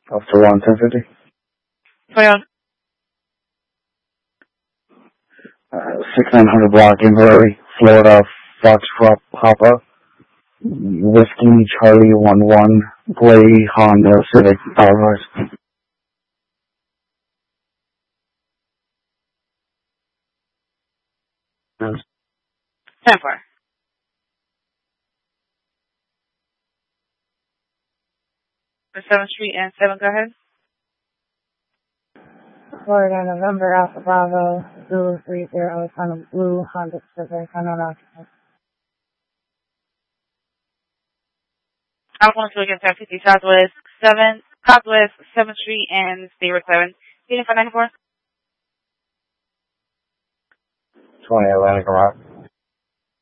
Officer 1050. 21. 6900 block, Inverary, Florida, Foxtrot, Papa, Whiskey, Charlie 11, Gray, Honda, Civic, Powerhouse. Yes. 10-4. For 7th Street and 7, go ahead. Florida, November, Alpha Bravo, Zulu 30, on a blue Honda Civic, unknown occupant. I'm going to against 50 Southwest 7th Street and State Road 7. Unit 594. 20 Atlantic Rock.